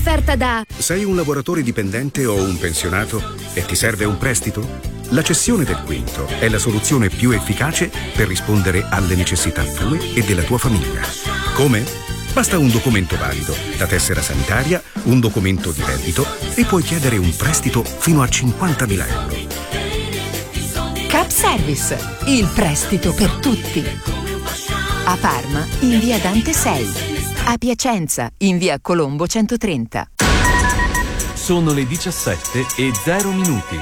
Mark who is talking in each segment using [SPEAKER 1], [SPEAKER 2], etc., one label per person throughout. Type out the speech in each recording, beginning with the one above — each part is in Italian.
[SPEAKER 1] offerta da...
[SPEAKER 2] Sei un lavoratore dipendente o un pensionato e ti serve un prestito? La cessione del quinto è la soluzione più efficace per rispondere alle necessità tue e della tua famiglia. Come? Basta un documento valido, la tessera sanitaria, un documento di reddito e puoi chiedere un prestito fino a 50.000 euro.
[SPEAKER 3] Cap Service, il prestito per tutti. A Parma, in via Dante 6. A Piacenza, in via Colombo 130.
[SPEAKER 4] Sono le 17:0.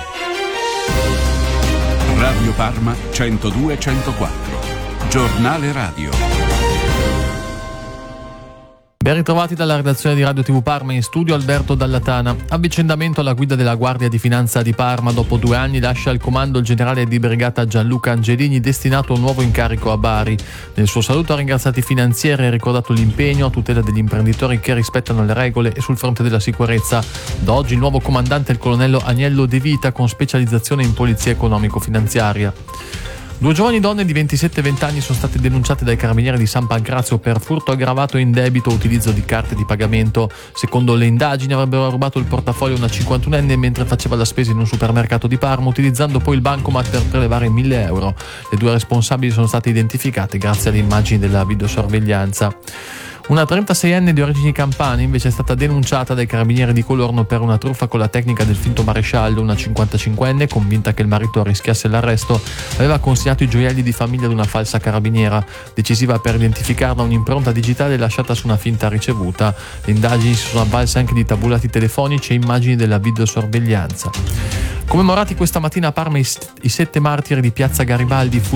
[SPEAKER 4] Radio Parma 102-104. Giornale radio.
[SPEAKER 5] Ben ritrovati dalla redazione di Radio TV Parma, in studio Alberto Dallatana. Avvicendamento alla guida della Guardia di Finanza di Parma. Dopo 2 anni lascia il comando il generale di brigata Gianluca Angelini, destinato a un nuovo incarico a Bari. Nel suo saluto ha ringraziato i finanzieri e ricordato l'impegno a tutela degli imprenditori che rispettano le regole e sul fronte della sicurezza. Da oggi il nuovo comandante è il colonnello Agnello De Vita, con specializzazione in polizia economico-finanziaria. 2 giovani donne di 27 e 20 anni sono state denunciate dai carabinieri di San Pancrazio per furto aggravato in debito e utilizzo di carte di pagamento. Secondo le indagini avrebbero rubato il portafoglio a una 51enne mentre faceva la spesa in un supermercato di Parma, utilizzando poi il bancomat per prelevare 1.000 euro. Le 2 responsabili sono state identificate grazie alle immagini della videosorveglianza. Una 36enne di origini campane invece è stata denunciata dai carabinieri di Colorno per una truffa con la tecnica del finto maresciallo. Una 55enne, convinta che il marito rischiasse l'arresto, aveva consegnato i gioielli di famiglia ad una falsa carabiniera. Decisiva per identificarla un'impronta digitale lasciata su una finta ricevuta. Le indagini si sono avvalse anche di tabulati telefonici e immagini della videosorveglianza. Commemorati questa mattina a Parma i 7 martiri di Piazza Garibaldi.